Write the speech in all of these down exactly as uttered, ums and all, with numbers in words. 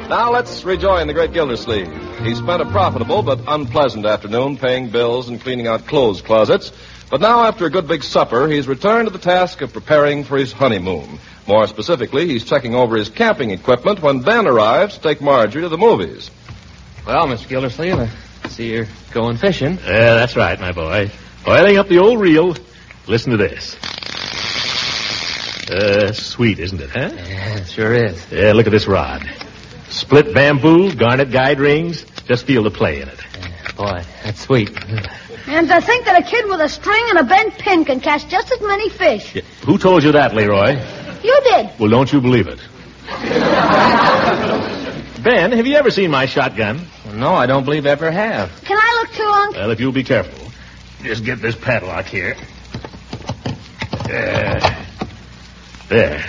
Now let's rejoin the great Gildersleeve. He spent a profitable but unpleasant afternoon paying bills and cleaning out clothes closets. But now, after a good big supper, he's returned to the task of preparing for his honeymoon. More specifically, he's checking over his camping equipment when Ben arrives to take Marjorie to the movies. Well, Mister Gildersleeve, I see you're going fishing. Yeah, that's right, my boy. Oiling up the old reel. Listen to this. Uh, sweet, isn't it, huh? Yeah, it sure is. Yeah, look at this rod. Split bamboo, garnet guide rings. Just feel the play in it. Yeah, boy, that's sweet. And to think that a kid with a string and a bent pin can catch just as many fish. Yeah. Who told you that, Leroy? You did. Well, don't you believe it. Ben, have you ever seen my shotgun? Well, no, I don't believe I ever have. Can I look too, Unc? Well, if you'll be careful. Just get this padlock here. Uh, there.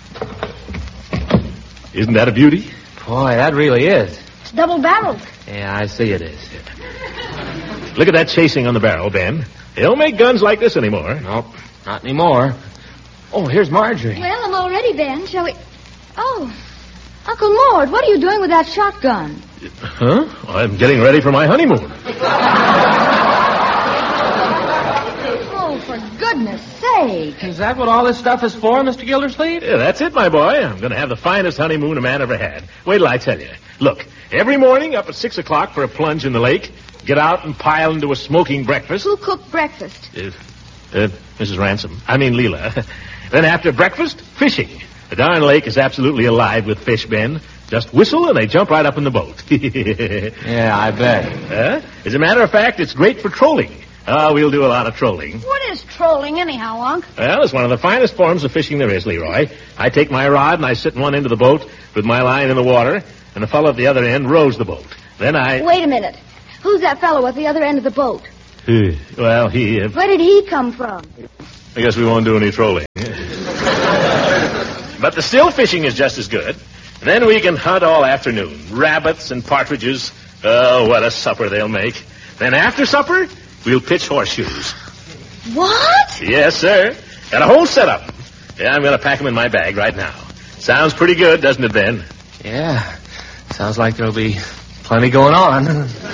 Isn't that a beauty? Boy, that really is. It's double-barreled. Yeah, I see it is. Look at that chasing on the barrel, Ben. They don't make guns like this anymore. Nope, not anymore. Oh, here's Marjorie. Well, I'm all ready, Ben. Shall we... Oh, Uncle Mort, what are you doing with that shotgun? Huh? I'm getting ready for my honeymoon. Oh, for goodness sake. Is that what all this stuff is for, Mister Gildersleeve? Yeah, that's it, my boy. I'm going to have the finest honeymoon a man ever had. Wait till I tell you. Look, every morning up at six o'clock for a plunge in the lake. Get out and pile into a smoking breakfast. Who cooked breakfast? Uh, uh, Missus Ransom. I mean, Leela. Then after breakfast, fishing. The darn lake is absolutely alive with fish, Ben. Just whistle and they jump right up in the boat. Yeah, I bet. Huh? As a matter of fact, it's great for trolling. Oh, we'll do a lot of trolling. What is trolling anyhow, Unc? Well, it's one of the finest forms of fishing there is, Leroy. I take my rod and I sit in one end of the boat with my line in the water, and the fellow at the other end rows the boat. Then I... Wait a minute. Who's that fellow at the other end of the boat? Well, he... Uh... Where did he come from? I guess we won't do any trolling. But the still fishing is just as good. Then we can hunt all afternoon. Rabbits and partridges. Oh, what a supper they'll make. Then after supper, we'll pitch horseshoes. What? Yes, sir. Got a whole setup. Yeah, I'm going to pack them in my bag right now. Sounds pretty good, doesn't it, Ben? Yeah. Sounds like there'll be plenty going on.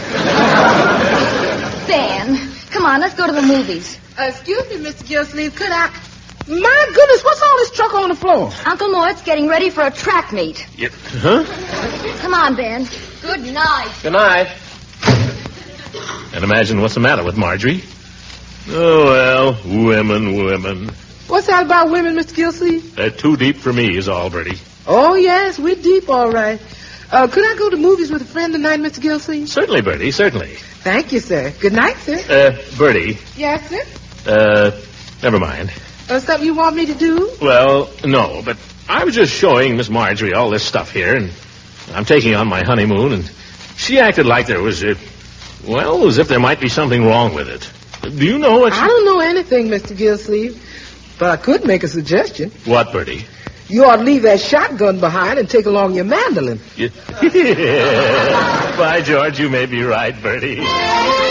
Ben, come on, let's go to the movies. Uh, excuse me, Mister Gildersleeve, could I... My goodness, what's all this truck on the floor? Uncle Mort's getting ready for a track meet. Yep. Huh? Come on, Ben. Good night. Good night. And imagine what's the matter with Marjorie. Oh, well, women, women. What's that about women, Mister Gildersleeve? They're too deep for me, is all, Bertie. Oh, yes, we're deep, all right. Uh, could I go to movies with a friend tonight, Mister Gildersleeve? Certainly, Bertie, certainly. Thank you, sir. Good night, sir. Uh, Bertie. Yes, sir? Uh, never mind. Uh, something you want me to do? Well, no, but I was just showing Miss Marjorie all this stuff here, and I'm taking on my honeymoon, and she acted like there was, a, well, as if there might be something wrong with it. Do you know what she... I don't know anything, Mister Gildersleeve, but I could make a suggestion. What, Bertie? You ought to leave that shotgun behind and take along your mandolin. Yeah. By George, you may be right, Bertie.